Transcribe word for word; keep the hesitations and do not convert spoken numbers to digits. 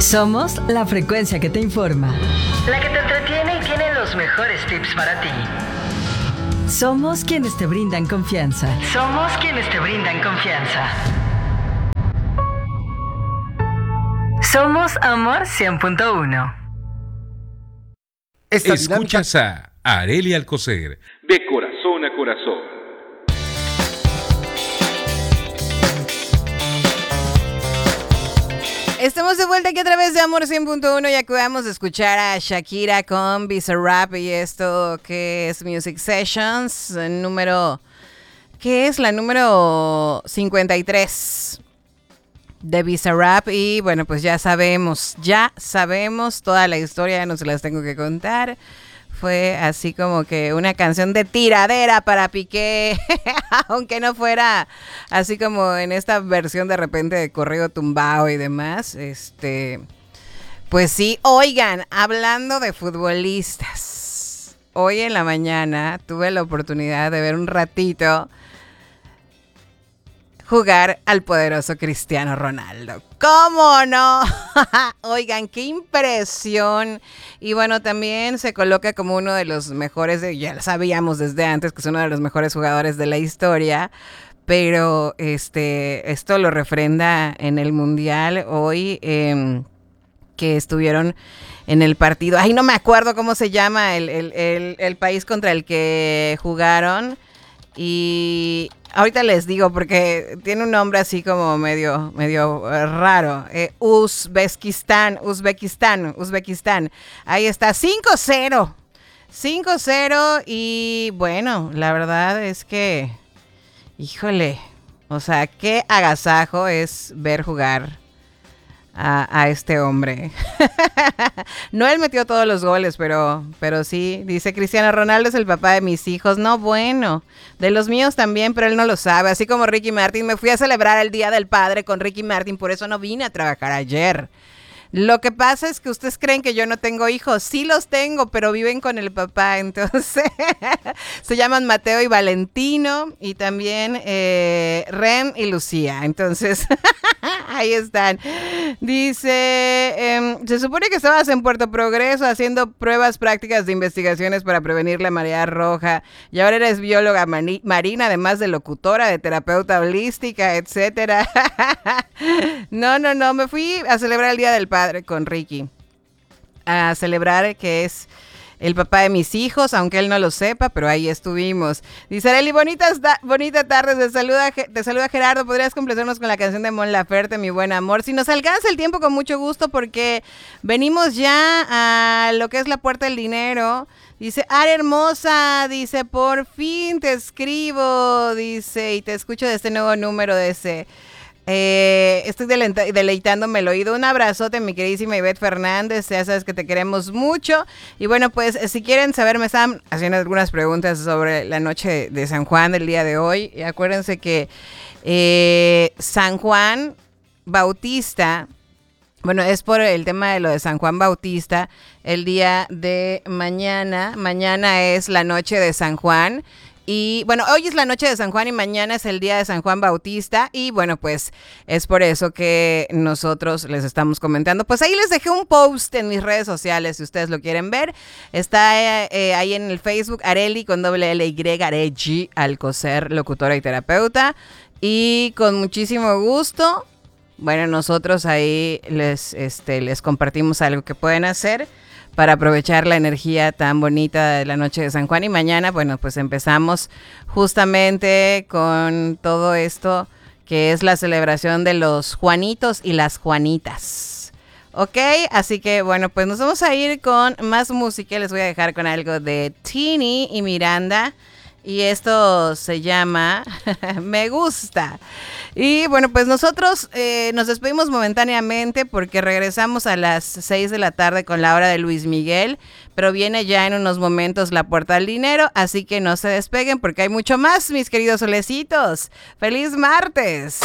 Somos la frecuencia que te informa, la que te entretiene y tiene los mejores tips para ti. Somos quienes te brindan confianza. Somos quienes te brindan confianza. Somos Amor cien punto uno. Escuchas a Arely Alcocer, de corazón a corazón. Estamos de vuelta aquí a través de Amor cien punto uno y acabamos de escuchar a Shakira con Bizarrap y esto que es Music Sessions, número, ¿qué es? La número cincuenta y tres de Bizarrap y bueno, pues ya sabemos, ya sabemos toda la historia, ya no se las tengo que contar. Fue así como que una canción de tiradera para Piqué, aunque no fuera así como en esta versión de repente de corrido tumbado y demás. Este, pues sí, oigan, hablando de futbolistas, hoy en la mañana tuve la oportunidad de ver un ratito jugar al poderoso Cristiano Ronaldo. ¿Cómo no? Oigan, qué impresión. Y bueno, también se coloca como uno de los mejores, ya lo sabíamos desde antes que es uno de los mejores jugadores de la historia, pero este, esto lo refrenda en el Mundial hoy, eh, que estuvieron en el partido. Ay, no me acuerdo cómo se llama el, el, el, el país contra el que jugaron. Y ahorita les digo porque tiene un nombre así como medio, medio raro. Eh, Uzbekistán, Uzbekistán, Uzbekistán. Ahí está, cinco cero. cinco cero y bueno, la verdad es que, híjole, o sea, qué agasajo es ver jugar A, a este hombre. No él metió todos los goles, pero, pero sí, dice Cristiano Ronaldo es el papá de mis hijos. No, bueno, de los míos también, pero él no lo sabe. Así como Ricky Martin, me fui a celebrar el Día del Padre con Ricky Martin, por eso no vine a trabajar ayer. Lo que pasa es que ustedes creen que yo no tengo hijos. Sí los tengo, pero viven con el papá. Entonces, se llaman Mateo y Valentino. Y también eh, Ren y Lucía. Entonces, ahí están. Dice, eh, se supone que estabas en Puerto Progreso haciendo pruebas prácticas de investigaciones para prevenir la marea roja. Y ahora eres bióloga mani- marina, además de locutora, de terapeuta holística, etcétera. No, no, no. Me fui a celebrar el Día del Padre con Ricky, a celebrar que es el papá de mis hijos, aunque él no lo sepa, pero ahí estuvimos. Dice Arely, bonitas ta- bonita tarde, te saluda, te saluda Gerardo, ¿podrías complacernos con la canción de Mon Laferte, Mi Buen Amor? Si nos alcanza el tiempo, con mucho gusto, porque venimos ya a lo que es la Puerta del Dinero. Dice, Ara hermosa, dice, por fin te escribo, dice, y te escucho de este nuevo número de ese... Eh, estoy deleita- deleitándome el oído. Un abrazote, mi queridísima Ivette Fernández. Ya sabes que te queremos mucho. Y bueno, pues si quieren saber, me están haciendo algunas preguntas sobre la noche de San Juan del día de hoy. Y acuérdense que eh, San Juan Bautista, bueno, es por el tema de lo de San Juan Bautista. El día de mañana, mañana es la noche de San Juan. Y bueno, hoy es la noche de San Juan y mañana es el día de San Juan Bautista. Y bueno, pues es por eso que nosotros les estamos comentando. Pues ahí les dejé un post en mis redes sociales si ustedes lo quieren ver. Está eh, ahí en el Facebook, Arely con doble L Y, Arely Alcocer, locutora y terapeuta. Y con muchísimo gusto, bueno, nosotros ahí les, este, les compartimos algo que pueden hacer para aprovechar la energía tan bonita de la noche de San Juan. Y mañana, bueno, pues empezamos justamente con todo esto que es la celebración de los Juanitos y las Juanitas. Ok, así que bueno, pues nos vamos a ir con más música. Les voy a dejar con algo de Tini y Miranda. Y esto se llama Me Gusta. Y bueno, pues nosotros eh, nos despedimos momentáneamente porque regresamos a las seis de la tarde con la hora de Luis Miguel. Pero viene ya en unos momentos la Puerta del Dinero. Así que no se despeguen porque hay mucho más, mis queridos solecitos. ¡Feliz martes!